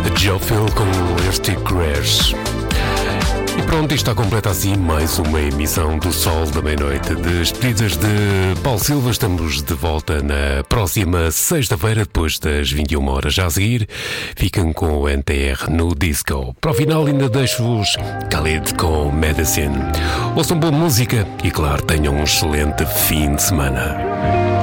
Joe Phil com este Crash. E pronto, está completa assim mais uma emissão do Sol da Meia-Noite. Despedidas de Paulo Silva, estamos de volta na próxima sexta-feira, depois das 21 horas. Já a seguir, ficam com o NTR no Disco. Para o final ainda deixo-vos Khalid com Medicine. Ouçam boa música e claro, tenham um excelente fim de semana.